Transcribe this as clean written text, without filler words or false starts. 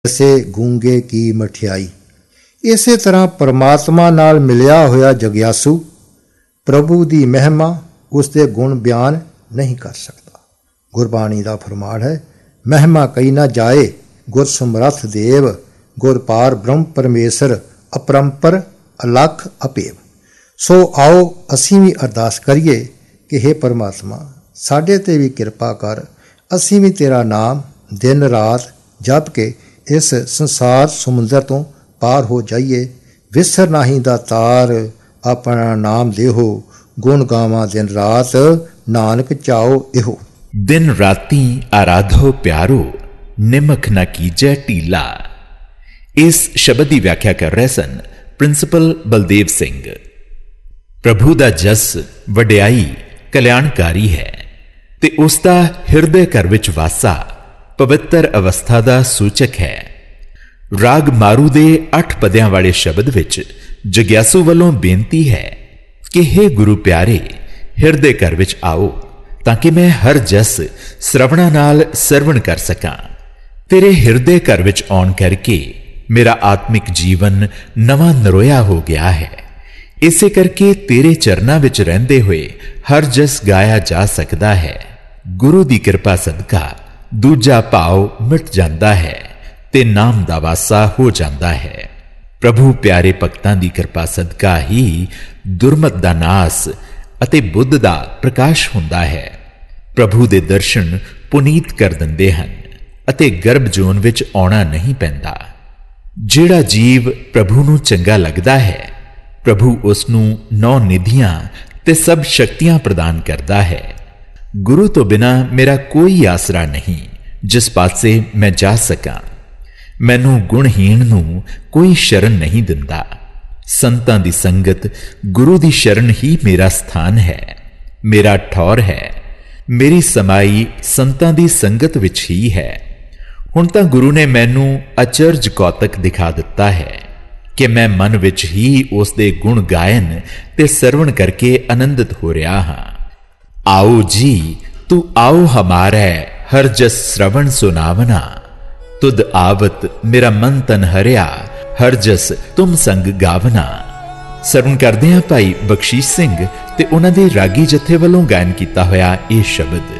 जैसे गूंगे की मठियाई। इसे तरह परमात्मा नाल मिलिया होया जग्यासू प्रभु की महिमा उसके गुण बयान नहीं कर सकता। गुरबाणी का फरमान है, महिमा कही ना जाए गुर समरथ देव, गुर पार ब्रह्म परमेश्वर अपरंपर अलख अपेव। सो आओ असी भी अरदास करिए कि हे परमात्मा साडे ते भी किरपा कर, असी भी तेरा नाम दिन रात जप के इस संसार समुंदर तो पार हो जाइए। विसर नाही दा तार अपना नाम देहो, गुण गावा दिन रात नानक चाओ इहो। दिन राती आराधो प्यारो, निमख न कीजै टीला। इस शब्द की व्याख्या कर रहे सन प्रिंसिपल बलदेव सिंह। प्रभु का जस वडियाई कल्याणकारी है ते उसका हिरदे घर विच वासा पवित्र अवस्था का सूचक है। राग मारू दे 8 पदियां वाले शब्द विच जग्यासू वालों बेनती है कि हे गुरु प्यारे हिरदे घर विच आओ, ताकि मैं हर जस श्रवणा नाल सरवण कर सकां। तेरे हिरदे घर विच आउण करके मेरा आत्मिक जीवन नवां नरोया हो गया है। इसे करके तेरे चरनां विच रहंदे हुए हर जस गाया जा सकदा है। गुरु दी कृपा सदका दूजा भाव मिट जाता है ते नाम दा वासा हो जाता है। प्रभु प्यारे भगतां दी कृपा सदका ही दुर्मत दा नास अते बुद्ध दा प्रकाश हुंदा है। प्रभु दे दर्शन पुनीत कर दिंदे हन अते गर्भ जोन विच आउणा नहीं पैंदा। जिहड़ा जीव प्रभु नूं चंगा लगदा है, प्रभु उसनूं 9 निधियां ते सब शक्तियां प्रदान करदा है। गुरु तो बिना मेरा कोई आसरा नहीं जिस पासे मैं जा सकां। मैनू गुणहीन नूं कोई शरण नहीं दिंदा। संतां दी संगत गुरु दी शरण ही मेरा स्थान है, मेरा ठौर है। मेरी समाई संतां दी संगत विच ही है। हुण तां गुरु ने मैनू अचरज कौतक दिखा दिता है कि मैं मन विच ही उस दे गुण गायन ते सरवण करके आनंदित हो रहा हां। आओ जी तू आओ हमारे हर जस श्रवण सुनावना, तुद आवत मेरा मन तन हरिया हर जस तुम संग गावना। सरवण करदे हां भाई बख्शीश सिंह ते उन्हां दे रागी जथे वालों गायन कीता होया यह शब्द।